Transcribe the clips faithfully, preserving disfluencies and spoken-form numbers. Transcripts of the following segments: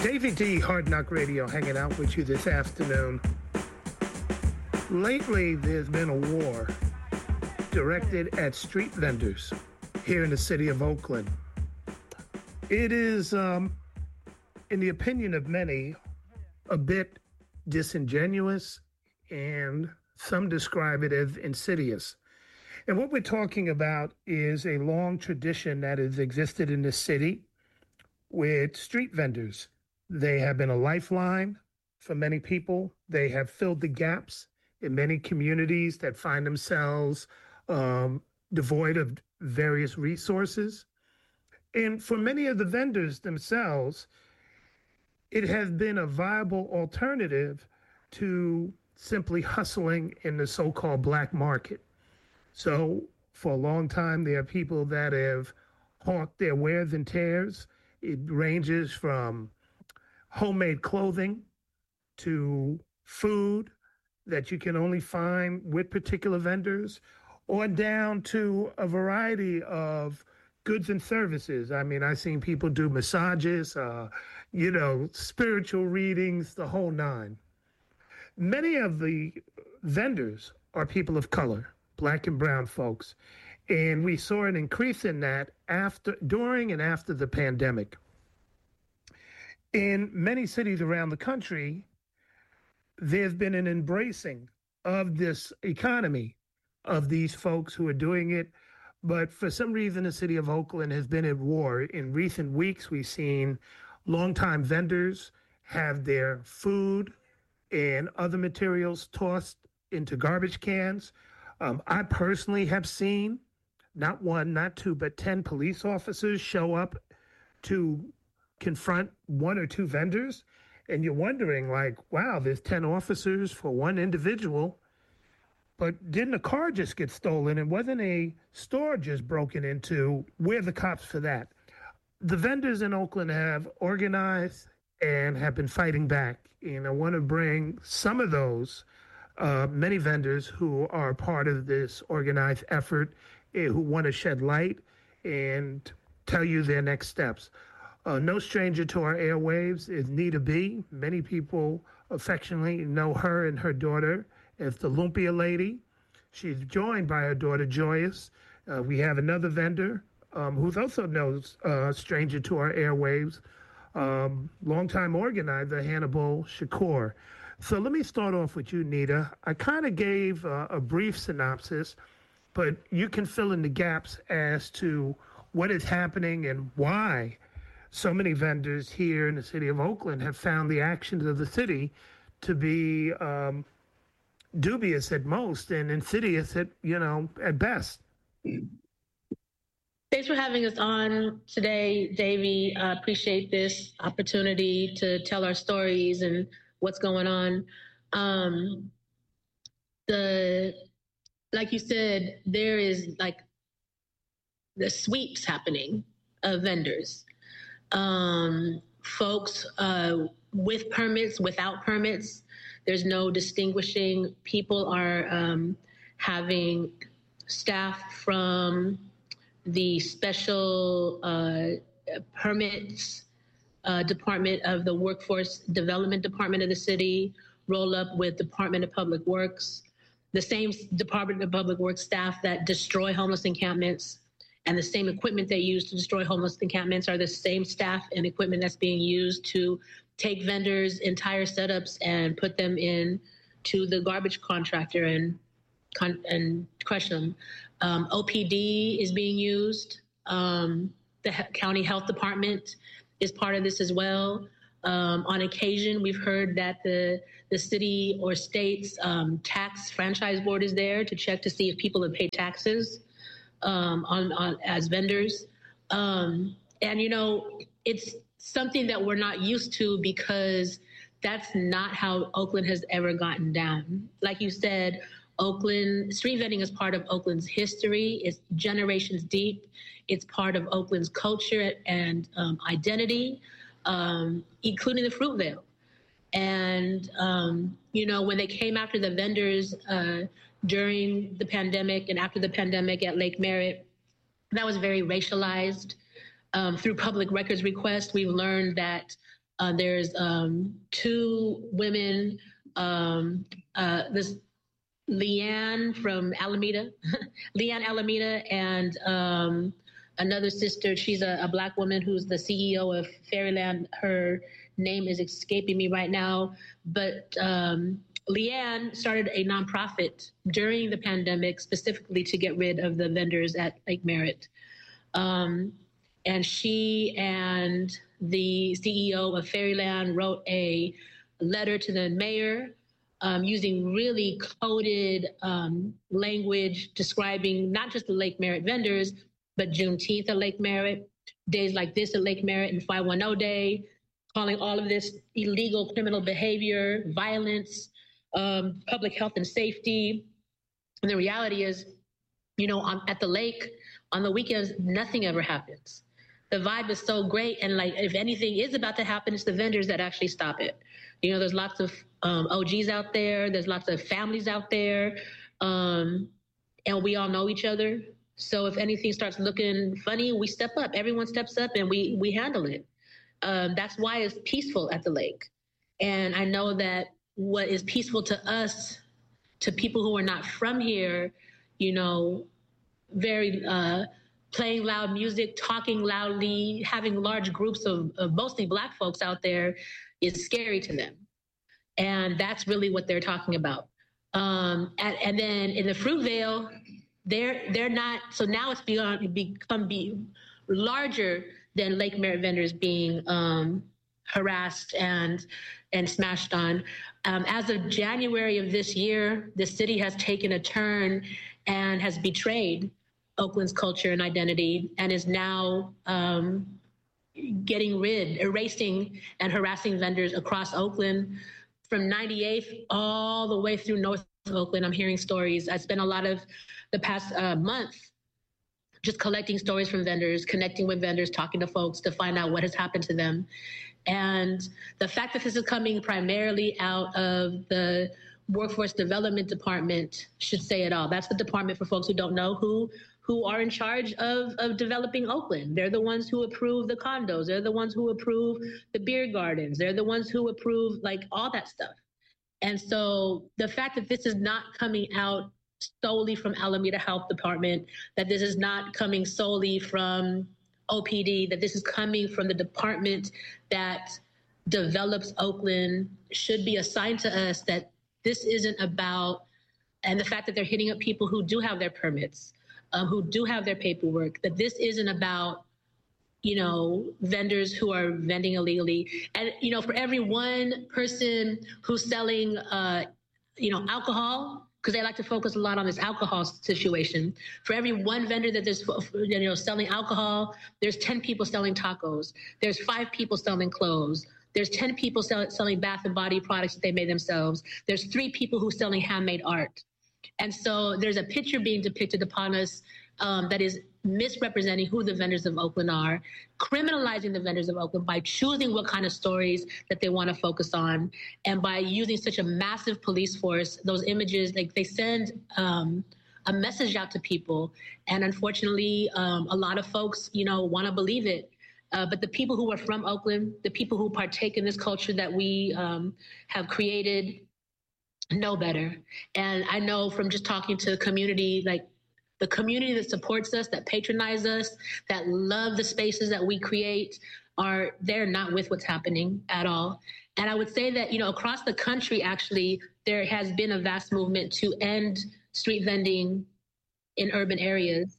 Davey D, Hard Knock Radio, hanging out with you this afternoon. Lately, there's been a war directed at street vendors here in the city of Oakland. It is, um, in the opinion of many, a bit disingenuous, and some describe it as insidious. And what we're talking about is a long tradition that has existed in the city with street vendors. They have been a lifeline for many people. They have filled the gaps in many communities that find themselves um, devoid of various resources. And for many of the vendors themselves, it has been a viable alternative to simply hustling in the so-called black market. So for a long time, there are people that have hawked their wares and tears. It ranges from homemade clothing to food that you can only find with particular vendors, or down to a variety of goods and services. I mean, I've seen people do massages, uh, you know, spiritual readings, the whole nine. Many of the vendors are people of color, black and brown folks. And we saw an increase in that after, during and after the pandemic. In many cities around the country, there's been an embracing of this economy, of these folks who are doing it. But for some reason, the city of Oakland has been at war. In recent weeks, we've seen longtime vendors have their food and other materials tossed into garbage cans. Um, I personally have seen not one, not two, but ten police officers show up to confront one or two vendors. And you're wondering, like, wow, there's ten officers for one individual. But didn't a car just get stolen? And wasn't a store just broken into? Where are the cops for that? The vendors in Oakland have organized and have been fighting back. And I want to bring some of those, uh, many vendors who are part of this organized effort, eh, who want to shed light and tell you their next steps. Uh, no stranger to our airwaves is Nita B. Many people affectionately know her and her daughter as the Lumpia Lady. She's joined by her daughter, Joyous. Uh, we have another vendor um, who's also knows uh, stranger to our airwaves, um, longtime organizer, Hannibal Shakur. So let me start off with you, Nita. I kind of gave uh, a brief synopsis, but you can fill in the gaps as to what is happening and why so many vendors here in the city of Oakland have found the actions of the city to be um, dubious at most and insidious at, you know, at best. Thanks for having us on today, Davey. I appreciate this opportunity to tell our stories and what's going on. Um, the, like you said, there is like the sweeps happening of vendors. Um, folks uh, with permits, without permits, there's no distinguishing. People are um, having staff from the special uh, permits uh, department of the Workforce Development Department of the city roll up with Department of Public Works, the same Department of Public Works staff that destroy homeless encampments. And the same equipment they use to destroy homeless encampments are the same staff and equipment that's being used to take vendors' entire setups and put them in to the garbage contractor and and crush them. Um, O P D is being used. Um, the county health department is part of this as well. Um, on occasion, we've heard that the the city or state's um, tax franchise board is there to check to see if people have paid taxes. Um, on, on as vendors. Um, and, you know, it's something that we're not used to because that's not how Oakland has ever gotten down. Like you said, Oakland, street vending is part of Oakland's history. It's generations deep. It's part of Oakland's culture and um, identity, um, including the Fruitvale. And, um, you know, when they came after the vendors uh, during the pandemic and after the pandemic at Lake Merritt, that was very racialized. Um, through public records requests, we've learned that Uh, there's um, two women, um, uh, this Leanne from Alameda, Leanne Alameda, and um, another sister. She's a, a Black woman who's the C E O of Fairyland. Her name is escaping me right now, but um, Leanne started a nonprofit during the pandemic specifically to get rid of the vendors at Lake Merritt. Um, and she and the C E O of Fairyland wrote a letter to the mayor um, using really coded um, language describing not just the Lake Merritt vendors, but Juneteenth at Lake Merritt, days like this at Lake Merritt, and five one zero Day, calling all of this illegal criminal behavior, violence, um, public health and safety. And the reality is, you know, on, at the lake, on the weekends, nothing ever happens. The vibe is so great. And like, if anything is about to happen, it's the vendors that actually stop it. You know, there's lots of um, O Gs out there. There's lots of families out there. Um, and we all know each other. So if anything starts looking funny, we step up. Everyone steps up and we we handle it. Um, that's why it's peaceful at the lake. And I know that what is peaceful to us, to people who are not from here, you know, very uh, playing loud music, talking loudly, having large groups of, of mostly Black folks out there is scary to them. And that's really what they're talking about. Um, and, and then in the Fruitvale, they're they're not. So now it's beyond become be larger than Lake Merritt vendors being um, harassed and and smashed on. Um, as of January of this year, the city has taken a turn and has betrayed Oakland's culture and identity, and is now um, getting rid, erasing and harassing vendors across Oakland, from ninety-eighth all the way through North Oakland. I'm hearing stories. I spent a lot of the past uh, month just collecting stories from vendors, connecting with vendors, talking to folks to find out what has happened to them. And the fact that this is coming primarily out of the Workforce Development Department should say it all. That's the department, for folks who don't know, who who are in charge of, of developing Oakland. They're the ones who approve the condos. They're the ones who approve the beer gardens. They're the ones who approve like all that stuff. And so the fact that this is not coming out solely from Alameda Health Department, that this is not coming solely from O P D, that this is coming from the department that develops Oakland, should be a sign to us that this isn't about, and the fact that they're hitting up people who do have their permits, um, who do have their paperwork, that this isn't about, you know, vendors who are vending illegally. And, you know, for every one person who's selling, uh, you know, alcohol, because they like to focus a lot on this alcohol situation. For every one vendor that there's, you know, selling alcohol, there's ten people selling tacos. There's five people selling clothes. There's ten people sell, selling bath and body products that they made themselves. There's three people who are selling handmade art. And so there's a picture being depicted upon us um, that is misrepresenting who the vendors of Oakland are, criminalizing the vendors of Oakland by choosing what kind of stories that they want to focus on, and by using such a massive police force. Those images, like they send um, a message out to people, and unfortunately, um, a lot of folks, you know, want to believe it. Uh, but the people who are from Oakland, the people who partake in this culture that we um, have created, know better. And I know from just talking to the community, like the community that supports us, that patronize us, that love the spaces that we create, are they're not with what's happening at all. And I would say that, you know, across the country, actually, there has been a vast movement to end street vending in urban areas.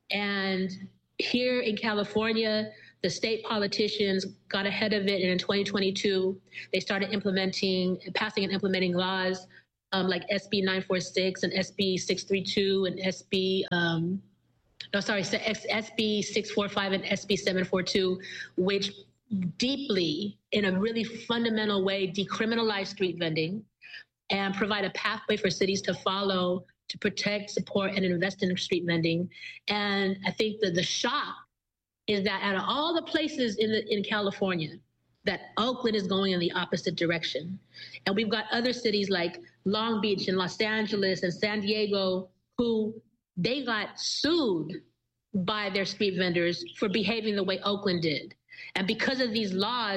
And here in California, the state politicians got ahead of it, and in twenty twenty-two, they started implementing, passing and implementing laws um, like S B nine forty-six and S B six thirty-two and S B, um, no, sorry, S B six forty-five and S B seven forty-two, which deeply, in a really fundamental way, decriminalize street vending and provide a pathway for cities to follow to protect, support, and invest in street vending. And I think that the shock is that out of all the places in the, in California, that Oakland is going in the opposite direction. And we've got other cities like Long Beach and Los Angeles and San Diego who they got sued by their street vendors for behaving the way Oakland did. And because of these laws,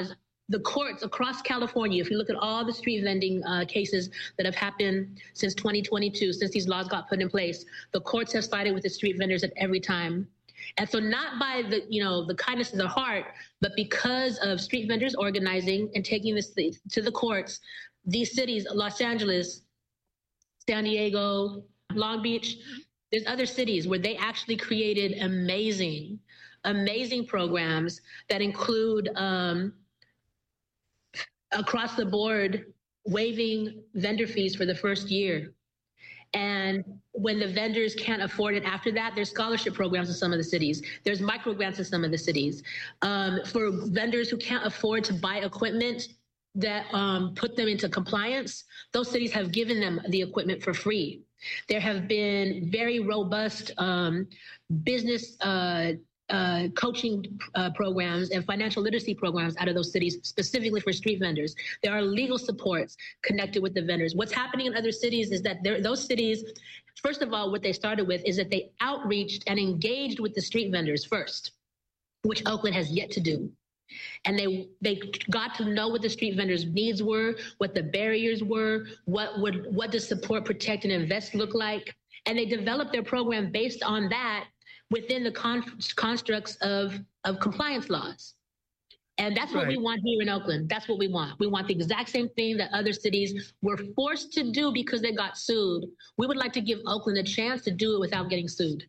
the courts across California, if you look at all the street vending uh, cases that have happened since twenty twenty-two, since these laws got put in place, the courts have sided with the street vendors at every time. And so not by the, you know, the kindness of their heart, but because of street vendors organizing and taking this to the courts, these cities, Los Angeles, San Diego, Long Beach, there's other cities where they actually created amazing, amazing programs that include um, across the board waiving vendor fees for the first year. And when the vendors can't afford it after that, there's scholarship programs in some of the cities. There's micro grants in some of the cities. Um, for vendors who can't afford to buy equipment that um, put them into compliance, those cities have given them the equipment for free. There have been very robust um, business uh, uh, coaching uh, programs and financial literacy programs out of those cities specifically for street vendors. There are legal supports connected with the vendors. What's happening in other cities is that those cities, first of all, what they started with is that they outreached and engaged with the street vendors first, which Oakland has yet to do. And they they got to know what the street vendors' needs were, what the barriers were, what would what does support, protect, and invest look like, and they developed their program based on that within the con- constructs of of compliance laws. And that's what right. we want here in Oakland. That's what we want. We want the exact same thing that other cities were forced to do because they got sued. We would like to give Oakland a chance to do it without getting sued.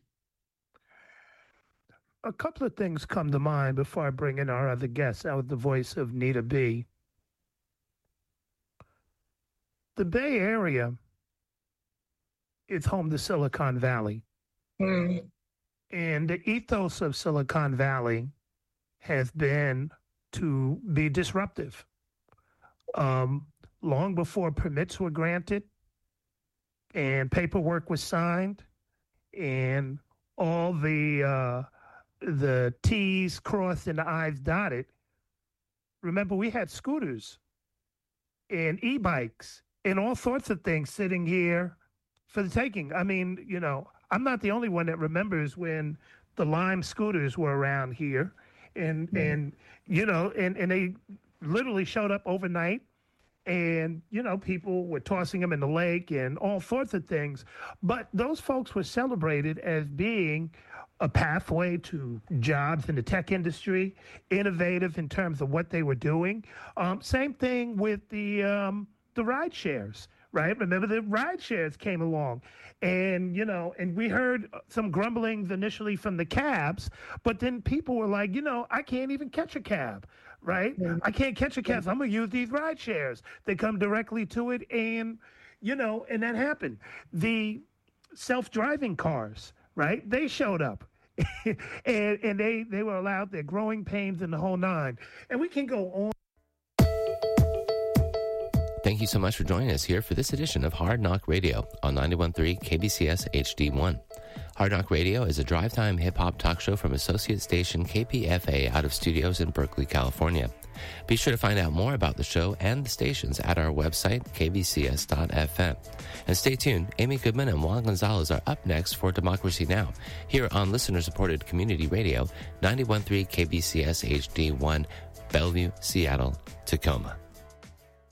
A couple of things come to mind before I bring in our other guests out of the voice of Nita B. The Bay Area is home to Silicon Valley. Mm. And the ethos of Silicon Valley has been to be disruptive. Um, long before permits were granted and paperwork was signed and all the uh, the T's crossed and the I's dotted. Remember, we had scooters and e-bikes and all sorts of things sitting here for the taking. I mean, you know, I'm not the only one that remembers when the Lime scooters were around here and, mm-hmm. and you know, and, and they literally showed up overnight and, you know, people were tossing them in the lake and all sorts of things. But those folks were celebrated as being a pathway to jobs in the tech industry, innovative in terms of what they were doing. Um, same thing with the um, the ride shares, right? Remember the ride shares came along and, you know, and we heard some grumblings initially from the cabs, but then people were like, you know, I can't even catch a cab, right? Yeah. I can't catch a cab. So I'm going to use these ride shares. They come directly to it and, you know, and that happened. The self-driving cars, right? They showed up. and and they, they were allowed their growing pains in the whole nine. And we can go on. Thank you so much for joining us here for this edition of Hard Knock Radio on ninety-one point three K B C S H D one. Hard Knock Radio is a drive-time hip-hop talk show from associate station K P F A out of studios in Berkeley, California. Be sure to find out more about the show and the stations at our website, k b c s dot f m. And stay tuned. Amy Goodman and Juan Gonzalez are up next for Democracy Now! Here on listener-supported community radio, ninety-one point three K B C S H D one, Bellevue, Seattle, Tacoma.